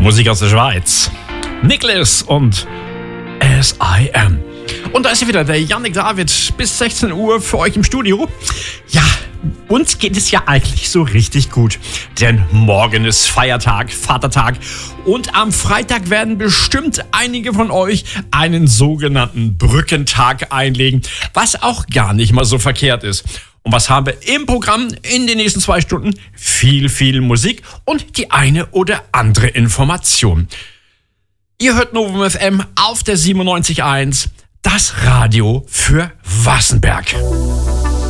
Musik aus der Schweiz. Nicholas und As I Am. Und da ist ja wieder der Yannick David bis 16 Uhr für euch im Studio. Ja, uns geht es ja eigentlich so richtig gut. Denn morgen ist Feiertag, Vatertag. Und am Freitag werden bestimmt einige von euch einen sogenannten Brückentag einlegen. Was auch gar nicht mal so verkehrt ist. Und was haben wir im Programm in den nächsten 2 Stunden? Viel Musik und die eine oder andere Information. Ihr hört Novum FM auf der 97.1, das Radio für Wassenberg.